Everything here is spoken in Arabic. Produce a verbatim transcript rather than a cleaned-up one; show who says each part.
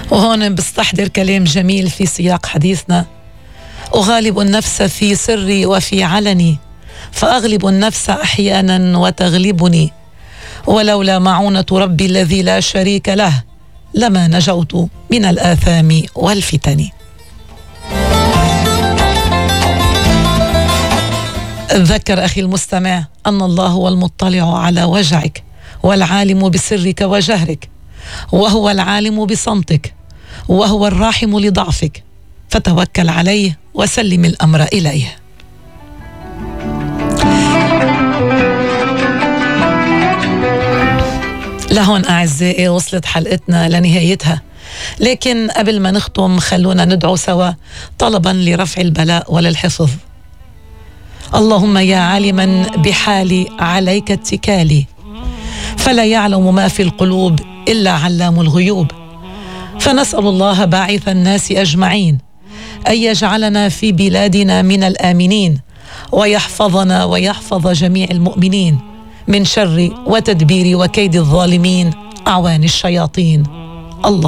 Speaker 1: وهون بستحضر كلام جميل في سياق حديثنا: أغالب النفس في سري وفي علني، فأغلب النفس أحيانا وتغلبني، ولولا معونة ربي الذي لا شريك له لما نجوت من الآثام والفتن. تذكر أخي المستمع أن الله هو المطلع على وجعك، والعالم بسرك وجهرك، وهو العالم بصمتك، وهو الراحم لضعفك، فتوكل عليه وسلم الأمر إليه. لهون أعزائي وصلت حلقتنا لنهايتها، لكن قبل ما نختم خلونا ندعو سوا طلبا لرفع البلاء وللحفظ. اللهم يا عالما بحالي عليك اتكالي، فلا يعلم ما في القلوب إلا علام الغيوب، فنسأل الله باعث الناس أجمعين أن يجعلنا في بلادنا من الآمنين، ويحفظنا ويحفظ جميع المؤمنين من شر وتدبير وكيد الظالمين أعوان الشياطين. الله